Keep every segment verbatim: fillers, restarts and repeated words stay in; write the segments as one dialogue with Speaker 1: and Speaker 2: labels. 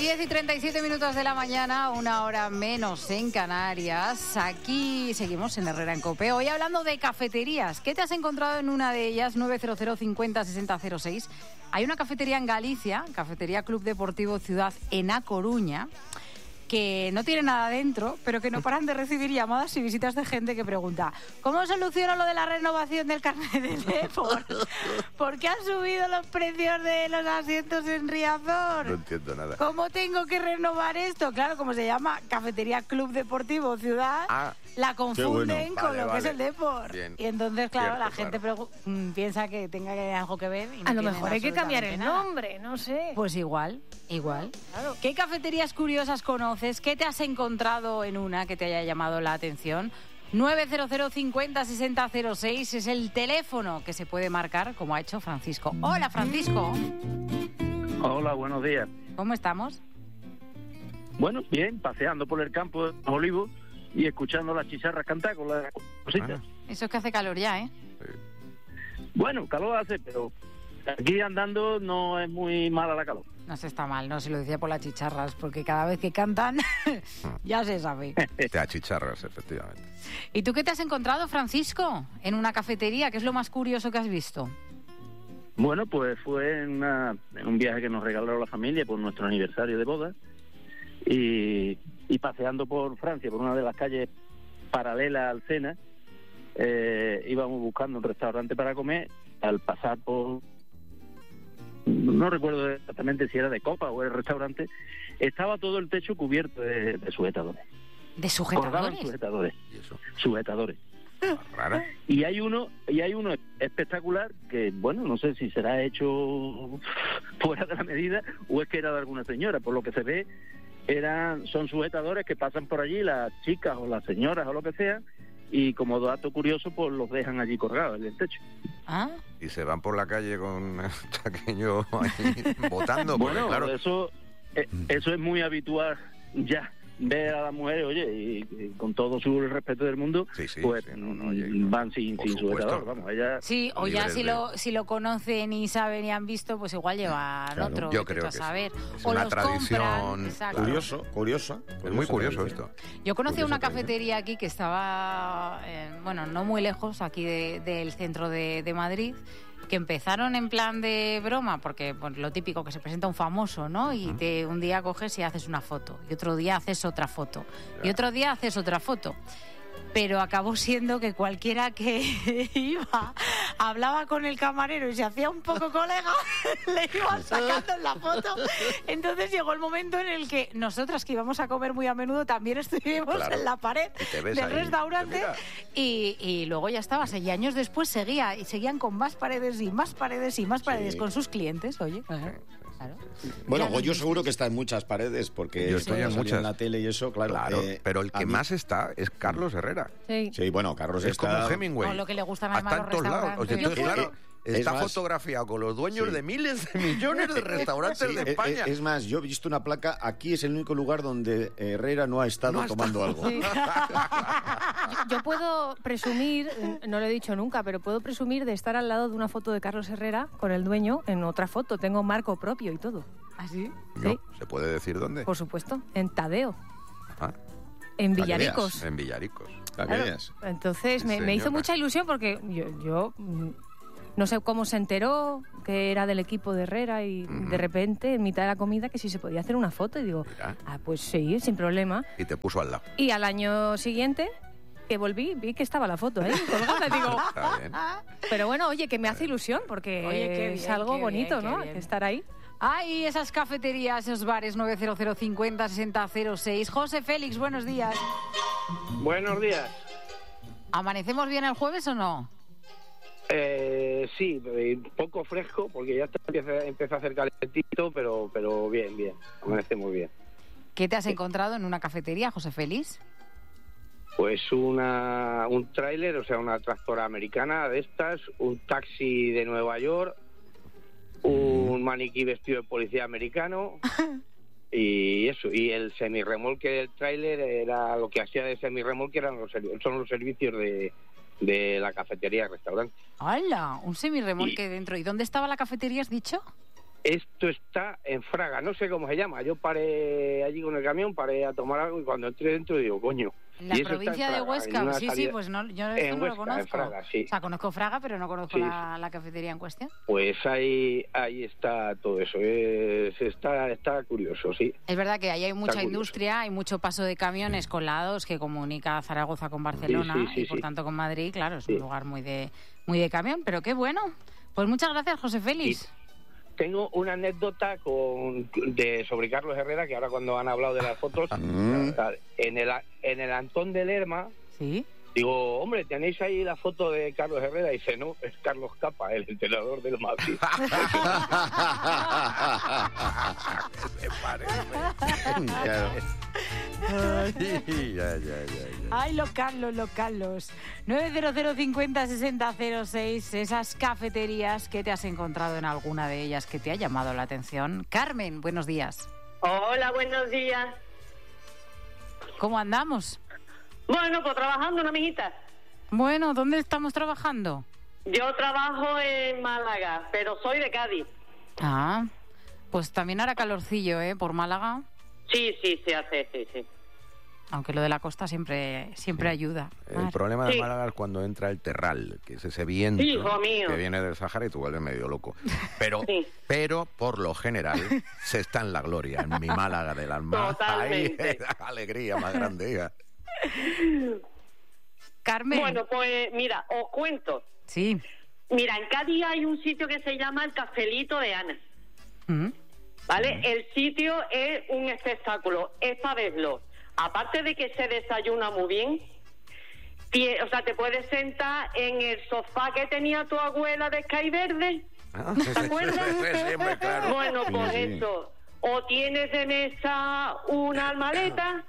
Speaker 1: diez y treinta y siete minutos de la mañana, una hora menos en Canarias. Aquí seguimos en Herrera en COPE. Hoy hablando de cafeterías. ¿Qué te has encontrado en una de ellas? nueve cero cero cincuenta sesenta cero seis. Hay una cafetería en Galicia, Cafetería Club Deportivo Ciudad en A Coruña, que no tiene nada dentro, pero que no paran de recibir llamadas y visitas de gente que pregunta: ¿cómo soluciono lo de la renovación del carnet de Depor? ¿Por qué han subido los precios de los asientos en Riazor?
Speaker 2: No entiendo nada.
Speaker 1: ¿Cómo tengo que renovar esto? Claro, como se llama Cafetería Club Deportivo Ciudad,
Speaker 2: Ah,
Speaker 1: la confunden
Speaker 2: bueno.
Speaker 1: con
Speaker 2: Vale,
Speaker 1: lo
Speaker 2: vale.
Speaker 1: que es el Depor.
Speaker 2: Bien.
Speaker 1: Y entonces, claro,
Speaker 2: Cierto,
Speaker 1: la gente
Speaker 2: claro.
Speaker 1: pregu- piensa que tenga que- algo que ver. Y no
Speaker 3: A lo
Speaker 1: tienen
Speaker 3: mejor hay que cambiar el
Speaker 1: absolutamente nada.
Speaker 3: nombre, no sé.
Speaker 1: Pues igual, igual.
Speaker 3: Claro.
Speaker 1: ¿Qué cafeterías curiosas conoces? ¿Qué te has encontrado en una que te haya llamado la atención? nueve cero cero cincuenta sesenta cero seis es el teléfono que se puede marcar, como ha hecho Francisco. Hola, Francisco.
Speaker 4: Hola, buenos días.
Speaker 1: ¿Cómo estamos?
Speaker 4: Bueno, bien, paseando por el campo de Olivos y escuchando las chicharras cantar con las cositas.
Speaker 2: Ah.
Speaker 1: Eso es que hace calor ya, ¿eh?
Speaker 4: Bueno, calor hace, pero aquí andando no es muy mala la calor.
Speaker 1: No se está mal, no se lo decía por las chicharras, porque cada vez que cantan ya se sabe.
Speaker 2: Te achicharras, efectivamente.
Speaker 1: ¿Y tú qué te has encontrado, Francisco, en una cafetería? ¿Qué es lo más curioso que has visto?
Speaker 4: Bueno, pues fue en, una- en un viaje que nos regaló la familia por nuestro aniversario de boda y, y paseando por Francia, por una de las calles paralelas al Sena, eh, íbamos buscando un restaurante para comer. Al pasar por, no recuerdo exactamente si era de Copa o el restaurante, estaba todo el techo cubierto de, de sujetadores.
Speaker 1: ¿De
Speaker 4: Colgaban
Speaker 1: sujetadores?
Speaker 4: sujetadores,
Speaker 2: ¿Y eso?
Speaker 4: sujetadores.
Speaker 2: ¿Rara?
Speaker 4: Y hay uno, y hay uno espectacular que, bueno, no sé si será hecho fuera de la medida o es que era de alguna señora. Por lo que se ve, eran, son sujetadores que pasan por allí las chicas o las señoras o lo que sea, y como dato curioso, pues los dejan allí colgados en el techo.
Speaker 1: ¿Ah?
Speaker 2: Y se van por la calle con el chaqueño ahí votando, porque
Speaker 4: Bueno,
Speaker 2: claro...
Speaker 4: eso, eh, eso es muy habitual ya. Ver a las mujeres, oye, y, y con todo su respeto del mundo,
Speaker 2: Sí, sí,
Speaker 4: pues
Speaker 2: sí, no, no, oye,
Speaker 4: van sin,
Speaker 2: por
Speaker 4: sin
Speaker 2: supuesto.
Speaker 4: sujetador, vamos, ella...
Speaker 1: Sí, o ya
Speaker 2: Libres
Speaker 1: si
Speaker 2: de-
Speaker 1: lo si lo conocen y saben y han visto, pues igual llevan
Speaker 5: Claro,
Speaker 1: otro.
Speaker 2: yo
Speaker 1: vete
Speaker 2: creo
Speaker 1: tú a
Speaker 2: que sí.
Speaker 1: saber.
Speaker 2: Es
Speaker 1: O
Speaker 2: una
Speaker 1: los
Speaker 2: tradición,
Speaker 1: compran, exacto.
Speaker 5: Curioso, curiosa.
Speaker 2: Es muy curioso
Speaker 5: tradición.
Speaker 2: esto.
Speaker 1: Yo conocí
Speaker 5: Curiosa
Speaker 1: una
Speaker 5: tradición.
Speaker 1: cafetería aquí que estaba, eh, bueno, no muy lejos, aquí de- del centro de, de Madrid, que empezaron en plan de broma, porque pues, lo típico que se presenta un famoso, ¿no? Y te, un día coges y haces una foto, y otro día haces otra foto, y otro día haces otra foto. Pero acabó siendo que cualquiera que iba, hablaba con el camarero y se hacía un poco colega, le iban sacando en la foto. Entonces llegó el momento en el que nosotras, que íbamos a comer muy a menudo, también estuvimos
Speaker 2: Claro.
Speaker 1: en la pared
Speaker 2: Y te ves
Speaker 1: del
Speaker 2: ahí,
Speaker 1: restaurante
Speaker 2: te mira.
Speaker 1: y, y luego ya estabas. Y años después seguía y seguían con más paredes y más paredes y más paredes con sus clientes, oye. Claro, claro.
Speaker 5: Bueno,
Speaker 1: Eran-
Speaker 5: Goyo seguro que está en muchas paredes, porque
Speaker 2: Yo estoy
Speaker 5: cuando
Speaker 2: en
Speaker 5: salió
Speaker 2: muchas.
Speaker 5: en la tele y eso, claro.
Speaker 2: Claro,
Speaker 5: eh,
Speaker 2: pero el
Speaker 5: a
Speaker 2: que
Speaker 5: mí-
Speaker 2: más está es Carlos Herrera.
Speaker 3: Sí.
Speaker 5: Sí, bueno, Carlos
Speaker 2: Es
Speaker 5: está...
Speaker 2: como Hemingway.
Speaker 1: Con lo que le gustan además
Speaker 2: Está en
Speaker 1: los
Speaker 2: todos lados. O sea,
Speaker 1: restaurantes.
Speaker 2: entonces,
Speaker 5: Yo
Speaker 2: claro,
Speaker 5: puedo-
Speaker 2: está
Speaker 5: es más-
Speaker 2: fotografiado con los dueños
Speaker 5: Sí.
Speaker 2: de miles de millones de restaurantes
Speaker 5: Sí,
Speaker 2: de
Speaker 5: eh,
Speaker 2: España.
Speaker 5: eh, es más, yo he visto una placa, aquí es el único lugar donde Herrera no ha estado
Speaker 2: No ha
Speaker 5: tomando
Speaker 2: estado.
Speaker 5: algo.
Speaker 3: Sí. yo, yo puedo presumir, no lo he dicho nunca, pero puedo presumir de estar al lado de una foto de Carlos Herrera con el dueño en otra foto. Tengo marco propio y todo.
Speaker 1: ¿Ah, sí?
Speaker 2: No,
Speaker 3: Sí.
Speaker 2: ¿se puede decir dónde?
Speaker 3: Por supuesto, en Tadeo,
Speaker 2: Ah,
Speaker 3: en
Speaker 5: Para que
Speaker 3: Villaricos.
Speaker 2: en Villaricos.
Speaker 5: Para que
Speaker 3: Claro.
Speaker 5: veas.
Speaker 3: Entonces
Speaker 2: Sí,
Speaker 3: me, me hizo
Speaker 2: señora.
Speaker 3: mucha ilusión porque yo, yo mm, no sé cómo se enteró que era del equipo de Herrera y
Speaker 2: Ujú.
Speaker 3: de repente en mitad de la comida que si se podía hacer una foto y digo,
Speaker 2: Mira.
Speaker 3: ah, pues sí, sin problema.
Speaker 2: Y te puso al lado.
Speaker 3: Y al año siguiente que volví vi que estaba la foto ahí colgada y digo,
Speaker 2: Está bien.
Speaker 3: pero bueno, oye, que me hace ilusión porque
Speaker 1: Oye, qué
Speaker 3: es
Speaker 1: bien,
Speaker 3: algo
Speaker 1: qué
Speaker 3: bonito,
Speaker 1: bien, qué
Speaker 3: ¿no?
Speaker 1: bien.
Speaker 3: Estar ahí.
Speaker 1: Ay, esas cafeterías, esos bares, nueve cero cero cincuenta sesenta cero seis. José Félix, buenos días.
Speaker 4: Buenos días.
Speaker 1: ¿Amanecemos bien el jueves o no?
Speaker 4: Eh, sí, eh, un poco fresco porque ya está, empieza, empieza a hacer calentito, pero pero bien, bien, amanecemos bien.
Speaker 1: ¿Qué te has encontrado en una cafetería, José Félix?
Speaker 4: Pues una un tráiler, o sea, una tractora americana de estas, un taxi de Nueva York, un maniquí vestido de policía americano y eso, y el semirremolque del tráiler era lo que hacía de semirremolque eran los servi- son los servicios de, de la cafetería y restaurante.
Speaker 1: ¡Hala! Un semirremolque
Speaker 4: Y-
Speaker 1: dentro. ¿Y dónde estaba la cafetería, has dicho?
Speaker 6: Esto está en Fraga, no sé cómo se llama. Yo paré allí con el camión, paré a tomar algo y cuando entré dentro digo, coño.
Speaker 1: En la provincia de Huesca, sí, sí, pues no, yo esto no
Speaker 6: Huesca,
Speaker 1: lo conozco.
Speaker 6: En Fraga, sí.
Speaker 1: O sea, conozco Fraga, pero no conozco
Speaker 6: sí.
Speaker 1: la, la cafetería en cuestión.
Speaker 6: Pues ahí ahí está todo eso, es, está está curioso, sí.
Speaker 1: Es verdad que ahí hay mucha industria, hay mucho paso de camiones con la A dos que comunica Zaragoza con Barcelona
Speaker 6: sí, sí, sí,
Speaker 1: y por
Speaker 6: sí.
Speaker 1: tanto con Madrid, claro, es
Speaker 6: sí.
Speaker 1: un lugar muy de muy de camión, pero qué bueno. Pues muchas gracias, José Félix.
Speaker 6: Y tengo una anécdota con de sobre Carlos Herrera, que ahora cuando han hablado de las fotos,
Speaker 5: Mm.
Speaker 6: en el en el Antón de Lerma,
Speaker 1: sí.
Speaker 6: Digo, hombre, ¿tenéis ahí la foto de Carlos Herrera? Y dice, no, es Carlos Capa, el entrenador del Madrid.
Speaker 2: Me parece.
Speaker 5: Claro.
Speaker 2: Ay, ya, ya, ya, ya.
Speaker 1: Ay, los Carlos, los Carlos. nueve cero cero cincuenta sesenta cero seis, esas cafeterías que te has encontrado en alguna de ellas que te ha llamado la atención. Carmen, buenos días.
Speaker 7: Hola, buenos días.
Speaker 1: ¿Cómo andamos?
Speaker 7: Bueno, pues trabajando, una amiguita.
Speaker 1: Bueno, ¿dónde estamos trabajando?
Speaker 7: Yo trabajo en Málaga, pero soy de Cádiz.
Speaker 1: Ah, pues también hará calorcillo, ¿eh? Por Málaga.
Speaker 7: Sí, sí, se hace, sí, sí.
Speaker 1: Aunque lo de la costa siempre siempre ayuda.
Speaker 2: El
Speaker 1: Mar.
Speaker 2: problema de
Speaker 7: Sí.
Speaker 2: Málaga es cuando entra el terral, que es ese viento
Speaker 7: Hijo mío.
Speaker 2: que viene del Sahara y tú vuelves medio loco. Pero,
Speaker 7: Sí.
Speaker 2: pero por lo general, se está en la gloria, en mi Málaga del alma.
Speaker 7: Totalmente.
Speaker 2: Ahí, alegría más grande, hija.
Speaker 1: Carmen.
Speaker 7: Bueno, pues mira, os cuento.
Speaker 1: Sí.
Speaker 7: Mira, en Cádiz hay un sitio que se llama el Cafelito de Ana,
Speaker 1: Mm.
Speaker 7: ¿vale? El sitio es un espectáculo, es para verlo. Aparte de que se desayuna muy bien, tie- o sea, te puedes sentar en el sofá que tenía tu abuela de Sky Verde.
Speaker 2: Ah,
Speaker 7: ¿Te acuerdas?
Speaker 2: sí, hombre, claro.
Speaker 7: Bueno,
Speaker 5: Sí,
Speaker 7: pues
Speaker 5: sí.
Speaker 7: eso. O tienes de mesa una maleta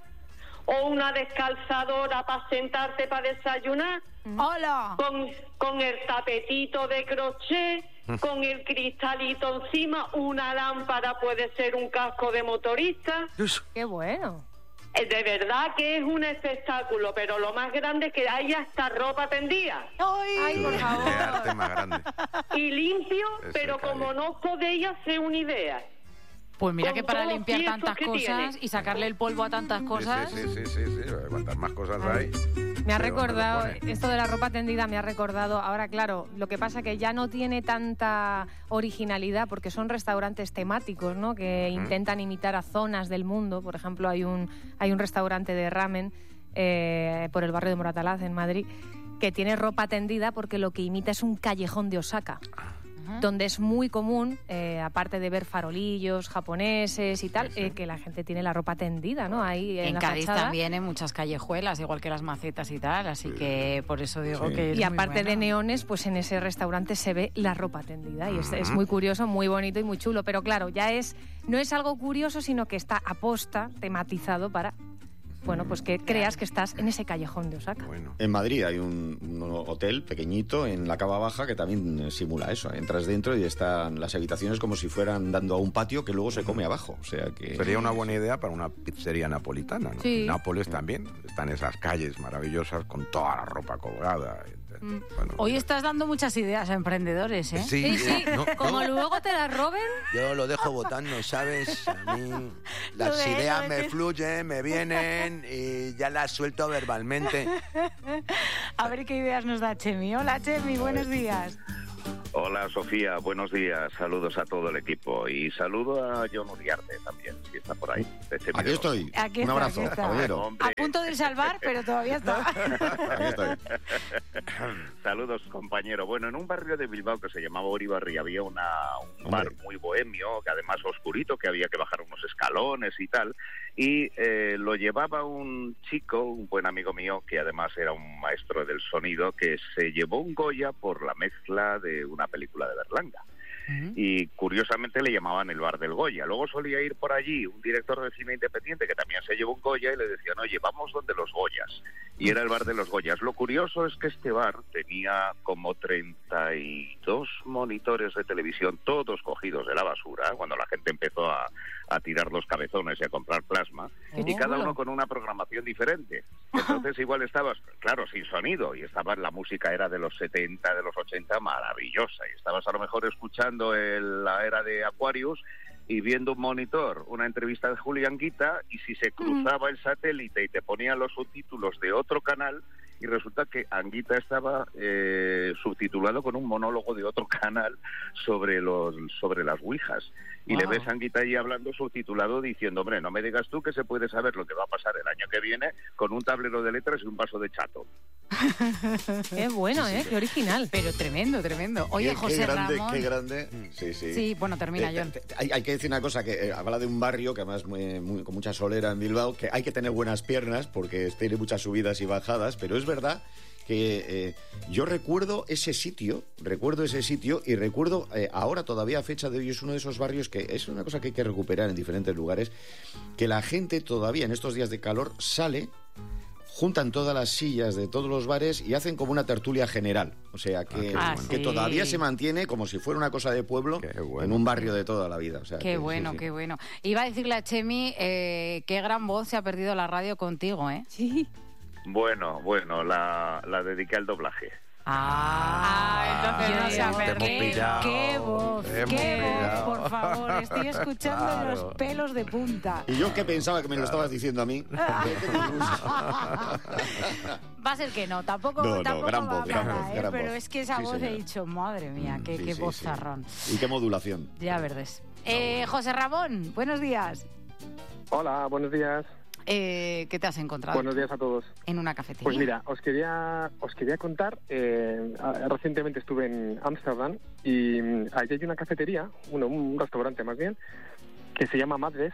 Speaker 7: o una descalzadora para sentarte para desayunar,
Speaker 1: ¡Hola!
Speaker 7: con, con el tapetito de crochet, con el cristalito encima, una lámpara, puede ser un casco de motorista.
Speaker 3: Qué bueno.
Speaker 7: Eh, De verdad que es un espectáculo, pero lo más grande es que hay hasta ropa tendida.
Speaker 1: ¡Ay, por
Speaker 2: Qué
Speaker 1: favor!
Speaker 2: arte más grande.
Speaker 7: Y limpio,
Speaker 2: Ese
Speaker 7: pero
Speaker 2: Cádiz.
Speaker 7: como no os podéis hacer una idea.
Speaker 1: Pues mira
Speaker 7: Con
Speaker 1: que para
Speaker 7: todos los
Speaker 1: limpiar
Speaker 7: piezos
Speaker 1: tantas
Speaker 7: que
Speaker 1: cosas
Speaker 7: tiene.
Speaker 1: y sacarle el polvo a tantas cosas...
Speaker 2: Sí, sí, sí, sí, sí, sí. Cuantas más cosas hay.
Speaker 3: Me ha
Speaker 2: peor
Speaker 3: recordado,
Speaker 2: te lo pone.
Speaker 3: esto de la ropa tendida me ha recordado, ahora claro, lo que pasa que ya no tiene tanta originalidad porque son restaurantes temáticos, ¿no? Que
Speaker 2: Ujú.
Speaker 3: intentan imitar a zonas del mundo. Por ejemplo, hay un, hay un restaurante de ramen eh, por el barrio de Moratalaz, en Madrid, que tiene ropa tendida porque lo que imita es un callejón de Osaka,
Speaker 1: Ajá.
Speaker 3: donde es muy común, eh, aparte de ver farolillos japoneses y tal,
Speaker 2: Sí, sí.
Speaker 3: eh, que la gente tiene la ropa tendida, ¿no? Ahí en,
Speaker 1: En
Speaker 3: la
Speaker 1: Cádiz
Speaker 3: fachada.
Speaker 1: también en muchas callejuelas, igual que las macetas y tal, así que por eso digo
Speaker 5: Sí.
Speaker 1: que es
Speaker 3: Y
Speaker 1: muy
Speaker 3: aparte de
Speaker 1: bueno.
Speaker 3: neones, pues en ese restaurante se ve la ropa tendida y es, es
Speaker 2: Ujú.
Speaker 3: muy curioso, muy bonito y muy chulo. Pero claro, ya es no es algo curioso, sino que está aposta, tematizado para, bueno, pues que creas que estás en ese callejón de Osaka.
Speaker 2: Bueno.
Speaker 5: En Madrid hay un, un hotel pequeñito en la Cava Baja que también eh, simula eso. Entras dentro y están las habitaciones como si fueran dando a un patio que luego se come abajo. O sea que
Speaker 2: Sería una buena idea para una pizzería napolitana, ¿no?
Speaker 3: Sí.
Speaker 2: En Nápoles también están esas calles maravillosas con toda la ropa colgada.
Speaker 1: Mm.
Speaker 2: Bueno,
Speaker 1: Hoy estás dando muchas ideas a emprendedores, ¿eh?
Speaker 2: Sí,
Speaker 3: Sí, sí,
Speaker 2: no, no,
Speaker 3: como
Speaker 2: no.
Speaker 3: luego te la roben,
Speaker 2: Yo lo dejo votando, ¿sabes? A mí
Speaker 1: Lo
Speaker 2: las
Speaker 1: de-
Speaker 2: ideas
Speaker 1: lo de
Speaker 2: me
Speaker 1: que-
Speaker 2: fluyen, me vienen y ya las suelto verbalmente.
Speaker 1: A ver qué ideas nos da Chemi. Hola, Chemi, buenos días.
Speaker 8: Hola Sofía, buenos días, saludos a todo el equipo y saludo a John Uriarte también, si está por ahí. de Chemi
Speaker 5: aquí
Speaker 8: dos.
Speaker 5: estoy.
Speaker 1: Aquí
Speaker 5: un
Speaker 1: está,
Speaker 5: abrazo,
Speaker 1: aquí está.
Speaker 5: caballero.
Speaker 8: Hombre,
Speaker 1: A punto de salvar, pero todavía está.
Speaker 5: Aquí estoy.
Speaker 8: saludos compañero. Bueno, en un barrio de Bilbao que se llamaba Uribarri había una, un bar
Speaker 5: Hombre.
Speaker 8: muy bohemio, que además oscurito, que había que bajar unos escalones y tal, y eh, lo llevaba un chico, un buen amigo mío, que además era un maestro del sonido, que se llevó un Goya por la mezcla de una película de Berlanga. Y curiosamente le llamaban el bar del Goya. Luego solía ir por allí un director de cine independiente que también se llevó un Goya y le decían, oye, vamos donde los Goyas. Y era el bar de los Goyas. Lo curioso es que este bar tenía como treinta y dos monitores de televisión, todos cogidos de la basura, cuando la gente empezó a, a tirar los cabezones y a comprar plasma,
Speaker 1: Qué
Speaker 8: y cada
Speaker 1: chulo.
Speaker 8: uno con una programación diferente. Entonces igual estabas, claro, sin sonido, y estaba, la música era de los setenta, de los ochenta, maravillosa, y estabas a lo mejor escuchando el- la era de Aquarius y viendo un monitor, una entrevista de Julián Guita, y si se cruzaba el satélite y te ponían los subtítulos de otro canal, y resulta que Anguita estaba eh, subtitulado con un monólogo de otro canal sobre los sobre las ouijas. Y
Speaker 1: Wow.
Speaker 8: le ves a Anguita ahí hablando subtitulado diciendo, hombre, no me digas tú que se puede saber lo que va a pasar el año que viene con un tablero de letras y un vaso de chato.
Speaker 3: Qué bueno, ¿eh? Qué original.
Speaker 1: Pero tremendo, tremendo. Oye,
Speaker 5: Qué-
Speaker 1: José
Speaker 5: qué grande,
Speaker 1: Ramón...
Speaker 5: qué grande. Sí, sí.
Speaker 1: Sí, bueno, termina,
Speaker 5: Eh,
Speaker 1: John.
Speaker 5: te- te- hay, hay que decir una cosa, que eh, habla de un barrio que además muy, muy- con mucha solera en Bilbao, que hay que tener buenas piernas porque tiene muchas subidas y bajadas, pero es verdad que eh, yo recuerdo ese sitio, recuerdo ese sitio y recuerdo eh, ahora todavía a fecha de hoy es uno de esos barrios que es una cosa que hay que recuperar en diferentes lugares, que la gente todavía en estos días de calor sale, juntan todas las sillas de todos los bares y hacen como una tertulia general. O sea, que,
Speaker 1: Ah,
Speaker 5: que
Speaker 1: sí.
Speaker 5: todavía se mantiene como si fuera una cosa de pueblo
Speaker 2: Qué bueno.
Speaker 5: en un barrio de toda la vida. O sea,
Speaker 1: Qué
Speaker 5: que-
Speaker 1: bueno,
Speaker 5: sí, sí.
Speaker 1: qué bueno. Iba a decirle a Chemi, eh, qué gran voz se ha perdido la radio contigo, ¿eh?
Speaker 3: Sí.
Speaker 8: Bueno, bueno, la, la dediqué al doblaje.
Speaker 1: Ah,
Speaker 3: entonces no
Speaker 1: yo
Speaker 3: se ha
Speaker 1: digo,
Speaker 2: perdido.
Speaker 1: qué,
Speaker 2: Te hemos pillado.
Speaker 1: qué voz,
Speaker 2: Te hemos
Speaker 1: qué voz,
Speaker 2: pillado.
Speaker 1: por favor. Estoy escuchando
Speaker 2: Claro.
Speaker 1: los pelos de punta.
Speaker 5: Y yo que pensaba que me lo estabas diciendo a mí.
Speaker 1: Va a ser que no, tampoco,
Speaker 5: No, no,
Speaker 1: tampoco
Speaker 5: gran
Speaker 1: va
Speaker 5: voz, gran
Speaker 1: para,
Speaker 5: voz,
Speaker 1: ¿eh?
Speaker 5: gran
Speaker 1: Pero
Speaker 5: voz.
Speaker 1: es que esa
Speaker 5: Sí,
Speaker 1: voz he
Speaker 5: señora.
Speaker 1: dicho, madre mía, qué,
Speaker 5: Sí,
Speaker 1: qué
Speaker 5: sí,
Speaker 1: vozarrón.
Speaker 5: sí. Y qué modulación.
Speaker 1: Ya verdes. Eh, José Ramón, buenos días.
Speaker 9: Hola, buenos días.
Speaker 1: Eh, ¿Qué te has encontrado
Speaker 9: Buenos días a todos.
Speaker 1: en una cafetería?
Speaker 9: Pues mira, os quería os quería contar, eh, a- recientemente estuve en Ámsterdam y mm, allí hay una cafetería, bueno, un restaurante más bien, que se llama Madres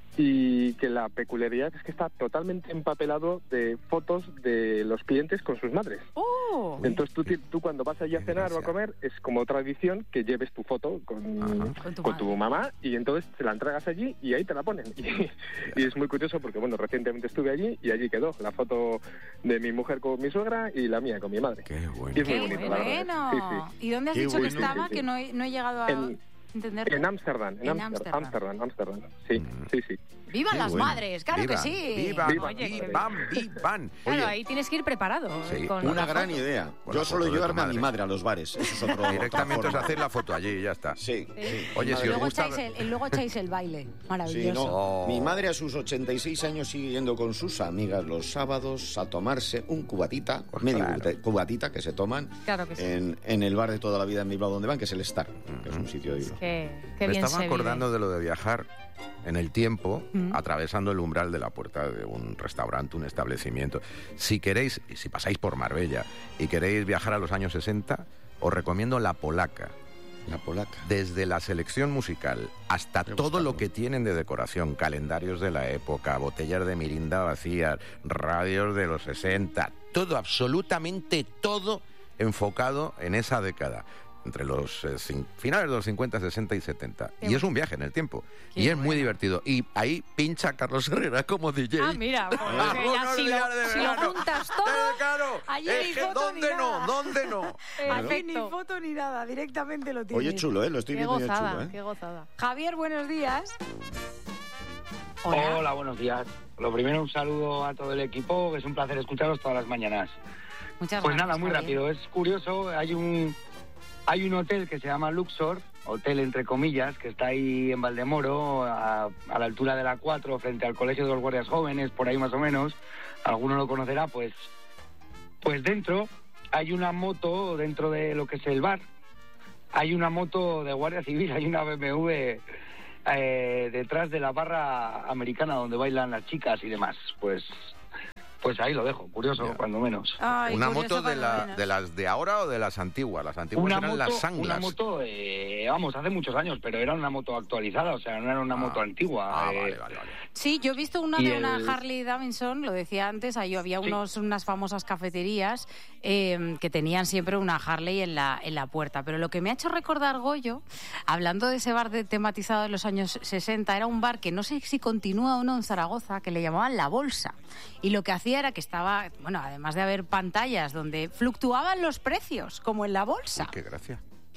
Speaker 9: y que la peculiaridad es que está totalmente empapelado de fotos de los clientes con sus madres.
Speaker 1: ¡Oh!
Speaker 9: Entonces tú, ti- tú cuando vas allí a
Speaker 2: qué
Speaker 9: cenar o a
Speaker 2: gracia.
Speaker 9: comer es como tradición que lleves tu foto con,
Speaker 2: Ajá.
Speaker 1: Con tu
Speaker 9: con tu
Speaker 1: madre.
Speaker 9: mamá y entonces te la entregas allí y ahí te la ponen. Y, y es muy curioso porque, bueno, recientemente estuve allí y allí quedó la foto de mi mujer con mi suegra y la mía con mi madre.
Speaker 2: Qué bueno.
Speaker 9: Y es muy
Speaker 1: ¡Qué
Speaker 9: bonito, la verdad.
Speaker 1: bueno!
Speaker 9: Sí, sí.
Speaker 1: ¿Y dónde has
Speaker 5: Qué
Speaker 1: dicho que
Speaker 5: bueno.
Speaker 1: estaba?
Speaker 9: Sí, sí.
Speaker 1: Que no he, no he llegado a
Speaker 9: En-
Speaker 1: entenderlo.
Speaker 9: En Ámsterdam, en
Speaker 1: En
Speaker 9: Ámsterdam,
Speaker 1: Ámsterdam.
Speaker 9: Ámsterdam, Ámsterdam. Sí, sí, sí.
Speaker 1: ¡Vivan
Speaker 2: Qué
Speaker 1: las
Speaker 2: bueno.
Speaker 1: madres! ¡Claro
Speaker 2: Vivan,
Speaker 1: que sí!
Speaker 2: Vivan,
Speaker 9: Vivan,
Speaker 2: vivan, vivan.
Speaker 3: Claro,
Speaker 5: Oye,
Speaker 3: ahí tienes que ir preparado.
Speaker 2: Sí,
Speaker 3: con
Speaker 5: una
Speaker 3: la
Speaker 5: gran
Speaker 3: foto.
Speaker 5: idea.
Speaker 2: Con
Speaker 5: Yo
Speaker 2: la
Speaker 5: solo
Speaker 2: foto de tu
Speaker 5: llevarme a mi
Speaker 2: madre.
Speaker 5: madre a los bares. Eso es otro.
Speaker 2: Directamente
Speaker 5: otra
Speaker 2: es
Speaker 5: forma.
Speaker 2: hacer la foto allí y ya está.
Speaker 5: Sí, sí.
Speaker 2: Oye, si
Speaker 1: Y
Speaker 2: os
Speaker 1: luego,
Speaker 2: gusta...
Speaker 1: echáis el, y luego echáis el baile.
Speaker 5: Sí,
Speaker 1: Maravilloso.
Speaker 5: no.
Speaker 2: Oh.
Speaker 5: Mi madre a sus ochenta y seis años sigue yendo con sus amigas los sábados a tomarse un cubatita,
Speaker 2: Pues
Speaker 5: medio
Speaker 2: claro.
Speaker 5: cubate- cubatita que se toman
Speaker 3: Claro que sí.
Speaker 5: en, en el bar de toda la vida en Bilbao donde van, que es el Star, que es un sitio de Bilbao.
Speaker 3: Qué, qué
Speaker 2: Me
Speaker 3: bien
Speaker 2: estaba
Speaker 3: se
Speaker 2: acordando de lo de viajar en el tiempo,
Speaker 1: Mm.
Speaker 2: atravesando el umbral de la puerta de un restaurante, un establecimiento. Si queréis, si pasáis por Marbella y queréis viajar a los años sesenta, os recomiendo La Polaca.
Speaker 5: La polaca.
Speaker 2: Desde la selección musical hasta
Speaker 5: Qué
Speaker 2: todo lo
Speaker 5: gustazo.
Speaker 2: que tienen de decoración, calendarios de la época, botellas de mirinda vacías, radios de los sesenta, todo, absolutamente todo enfocado en esa década, entre los eh, cin- finales de los cincuenta, sesenta y setenta.
Speaker 3: Qué
Speaker 2: Y es un viaje en el tiempo.
Speaker 1: Qué
Speaker 2: y es muy
Speaker 1: bueno.
Speaker 2: divertido. Y ahí pincha Carlos Herrera como D J.
Speaker 3: Ah, mira, pues,
Speaker 2: Ah,
Speaker 3: que ya
Speaker 2: unos
Speaker 3: si,
Speaker 2: días
Speaker 3: lo,
Speaker 2: de
Speaker 3: si lo
Speaker 2: verano.
Speaker 3: juntas todo,
Speaker 2: Eh, claro,
Speaker 1: Allí
Speaker 2: es
Speaker 1: ni
Speaker 2: que
Speaker 1: foto
Speaker 2: ¿dónde
Speaker 1: ni
Speaker 2: no?
Speaker 1: nada.
Speaker 2: ¿Dónde no?
Speaker 1: Aquí ni
Speaker 3: perfecto.
Speaker 1: foto ni nada, directamente lo tienes.
Speaker 5: Oye, chulo, ¿eh? Lo estoy
Speaker 3: Qué
Speaker 5: viendo yo
Speaker 3: gozada,
Speaker 5: chulo, ¿eh?
Speaker 3: qué gozada.
Speaker 1: Javier, buenos días.
Speaker 10: Hola. buenos días. Lo primero, un saludo a todo el equipo, que es un placer escucharos todas las mañanas.
Speaker 1: Muchas
Speaker 10: Pues
Speaker 1: gracias,
Speaker 10: nada, muy
Speaker 1: Javier.
Speaker 10: rápido. Es curioso, hay un hay un hotel que se llama Luxor, hotel entre comillas, que está ahí en Valdemoro, a, a la altura de la cuatro, frente al Colegio de los Guardias Jóvenes, por ahí más o menos. Alguno lo conocerá, pues, pues dentro hay una moto, dentro de lo que es el bar, hay una moto de Guardia Civil, hay una B M W eh, detrás de la barra americana donde bailan las chicas y demás. Pues pues ahí lo dejo, curioso,
Speaker 2: Ya.
Speaker 10: cuando menos.
Speaker 1: Ay,
Speaker 2: ¿Una
Speaker 1: curioso
Speaker 2: moto de,
Speaker 1: cuando
Speaker 2: la,
Speaker 1: menos.
Speaker 2: de las de ahora o de las antiguas? Las antiguas
Speaker 10: Una
Speaker 2: eran
Speaker 10: moto,
Speaker 2: las Sanglas.
Speaker 10: una moto eh, vamos, hace muchos años, pero era una moto actualizada, o sea, no era una
Speaker 2: Ah.
Speaker 10: moto antigua.
Speaker 2: Ah,
Speaker 10: eh,
Speaker 2: vale, vale, vale.
Speaker 1: Sí, yo he visto una
Speaker 10: Y
Speaker 1: de una
Speaker 10: el-
Speaker 1: Harley Davidson, lo decía antes, ahí había
Speaker 10: Sí.
Speaker 1: unos, unas famosas cafeterías eh, que tenían siempre una Harley en la, en la puerta. Pero lo que me ha hecho recordar, Goyo, hablando de ese bar de, tematizado de los años sesenta, era un bar que no sé si continúa o no en Zaragoza, que le llamaban La Bolsa. Y lo que hacía era que estaba, bueno, además de haber pantallas donde fluctuaban los precios, como en La Bolsa.
Speaker 2: Uy, qué gracia.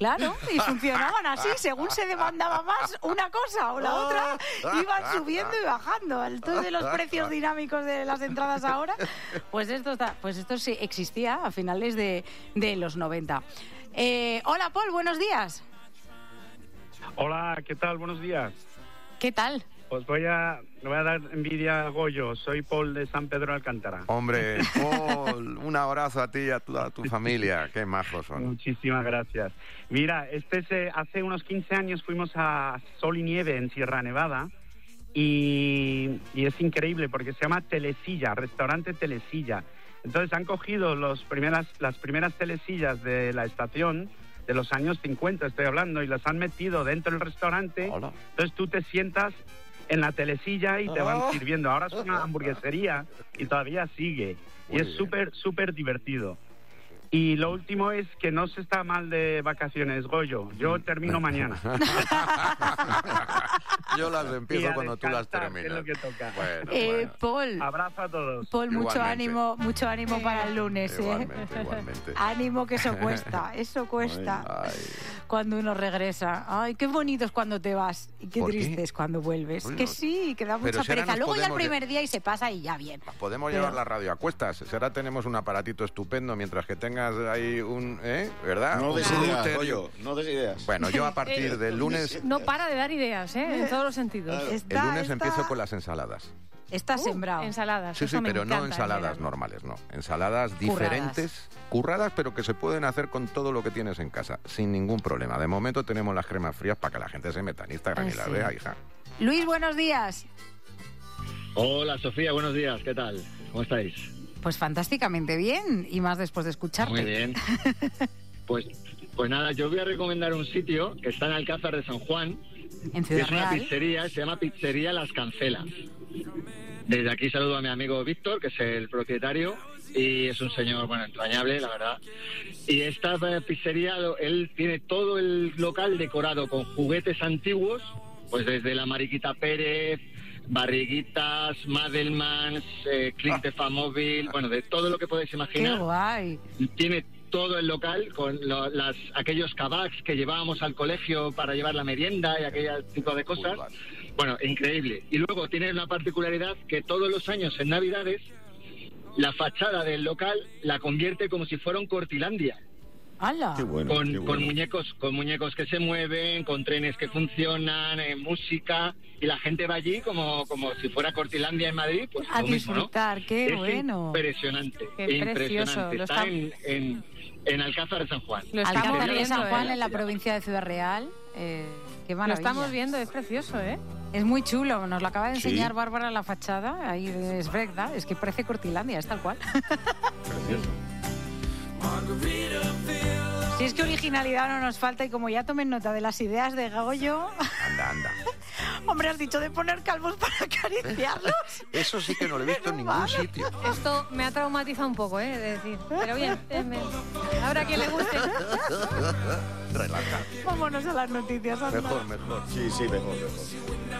Speaker 1: Claro, y funcionaban así, según se demandaba más una cosa o la otra, iban subiendo y bajando. Entonces, de los precios dinámicos de las entradas ahora, pues esto está, pues esto sí existía a finales de, de los noventa. Eh, hola, Paul, buenos días.
Speaker 11: Hola, ¿qué tal? Buenos días.
Speaker 1: ¿Qué tal?
Speaker 11: Pues voy a, le voy a dar envidia a Goyo. Soy Paul de San Pedro de Alcántara.
Speaker 2: Hombre, Paul, un abrazo a ti y a toda tu familia. Qué majos son.
Speaker 11: Muchísimas gracias. Mira, este es, eh, hace unos quince años fuimos a Sol y Nieve en Sierra Nevada y, y es increíble porque se llama Telesilla, restaurante Telesilla. Entonces han cogido los primeras, las primeras telesillas de la estación de los años cincuenta, estoy hablando, y las han metido dentro del restaurante. Hola. Entonces tú te sientas en la telesilla y te van oh. sirviendo. Ahora es una hamburguesería y todavía sigue. Muy y es súper, súper divertido. Y lo último es que no se está mal de vacaciones, Goyo. Yo termino mañana.
Speaker 2: Yo las empiezo cuando tú las terminas.
Speaker 11: Es lo que toca.
Speaker 2: Bueno,
Speaker 1: eh,
Speaker 2: bueno.
Speaker 1: Paul.
Speaker 11: Abrazo a todos.
Speaker 1: Paul, mucho
Speaker 2: Igualmente.
Speaker 1: ánimo, mucho ánimo eh. para el lunes.
Speaker 2: Igualmente,
Speaker 1: ¿eh?
Speaker 2: igualmente.
Speaker 1: Ánimo, que eso cuesta, eso cuesta.
Speaker 2: Ay.
Speaker 1: Cuando uno regresa. Ay, qué bonito es cuando te vas y qué triste qué? es cuando vuelves. Bueno, que sí, que da mucha pereza. Luego ya el primer día y se pasa y ya bien.
Speaker 2: Podemos
Speaker 1: Pero...
Speaker 2: llevar la radio a cuestas. Si ahora tenemos un aparatito estupendo mientras que tengas ahí un... ¿Eh? ¿Verdad?
Speaker 5: No des
Speaker 2: un
Speaker 5: ideas,
Speaker 2: router.
Speaker 5: Goyo, no des ideas.
Speaker 2: Bueno, yo a partir del lunes...
Speaker 3: No para de dar ideas, ¿eh? En todos los sentidos.
Speaker 2: Claro.
Speaker 1: Está,
Speaker 2: el lunes
Speaker 1: está...
Speaker 2: empiezo con las ensaladas.
Speaker 1: Está
Speaker 3: uh,
Speaker 1: sembrado.
Speaker 3: Ensaladas.
Speaker 2: Sí, sí,
Speaker 3: eso me
Speaker 2: pero no
Speaker 3: encanta,
Speaker 2: ensaladas
Speaker 3: ¿verdad?
Speaker 2: normales, no. Ensaladas diferentes, curradas. curradas, pero que se pueden hacer con todo lo que tienes en casa, sin ningún problema. De momento tenemos las cremas frías para que la gente se meta en Instagram
Speaker 1: Ay,
Speaker 2: y las
Speaker 1: sí.
Speaker 2: vea, hija.
Speaker 1: Luis, buenos días.
Speaker 12: Hola, Sofía, buenos días. ¿Qué tal? ¿Cómo estáis?
Speaker 1: Pues fantásticamente bien, y más después de escucharte.
Speaker 12: Muy bien. Pues, pues nada, yo voy a recomendar un sitio que está en Alcázar de San Juan.
Speaker 1: En Ciudad
Speaker 12: Es una
Speaker 1: Real.
Speaker 12: pizzería, se llama Pizzería Las Cancelas. Desde aquí saludo a mi amigo Víctor, que es el propietario, y es un señor, bueno, entrañable, la verdad. Y esta pizzería, él tiene todo el local decorado con juguetes antiguos, pues desde la Mariquita Pérez, Barriguitas, Madelmans, eh, Click de Famóvil, bueno, de todo lo que podéis imaginar.
Speaker 1: ¡Qué guay!
Speaker 12: Tiene todo el local con lo, las, aquellos kebabs que llevábamos al colegio para llevar la merienda y aquel tipo de cosas. Bueno, increíble. Y luego tiene una particularidad que todos los años en Navidades la fachada del local la convierte como si fuera un Cortilandia.
Speaker 1: ¡Hala!
Speaker 5: Qué bueno,
Speaker 12: con,
Speaker 5: qué bueno.
Speaker 12: con muñecos con muñecos que se mueven, con trenes que funcionan, eh, música, y la gente va allí como, como si fuera Cortilandia en Madrid, pues
Speaker 1: A
Speaker 12: lo mismo, ¿no?
Speaker 1: disfrutar, qué
Speaker 12: Es
Speaker 1: bueno.
Speaker 12: impresionante,
Speaker 3: Qué precioso,
Speaker 12: impresionante.
Speaker 3: lo
Speaker 12: Está
Speaker 3: está-
Speaker 12: en, en, en Alcázar de San Juan.
Speaker 3: Lo estamos
Speaker 1: Alcázar de
Speaker 3: viendo,
Speaker 1: San Juan,
Speaker 3: ¿eh?
Speaker 1: en la provincia de Ciudad Real. Eh, qué
Speaker 3: Lo
Speaker 1: maravilla.
Speaker 3: estamos viendo, es precioso, ¿eh?
Speaker 1: Es muy chulo, nos lo acaba de
Speaker 5: Sí.
Speaker 1: enseñar Bárbara la fachada. Ahí es verdad, es que parece Cortilandia, es tal cual. Si es que originalidad no nos falta, y como ya tomen nota de las ideas de Goyo...
Speaker 2: Anda, anda.
Speaker 1: Hombre, has dicho de poner calvos para acariciarlos.
Speaker 2: Eso sí que no lo he visto en ningún sitio.
Speaker 3: Esto me ha traumatizado un poco, ¿eh? De decir. Pero bien, eh, me... habrá quien le guste.
Speaker 2: Relaja.
Speaker 1: Vámonos a las noticias. anda.
Speaker 2: Mejor, mejor.
Speaker 5: Sí, sí, mejor, mejor.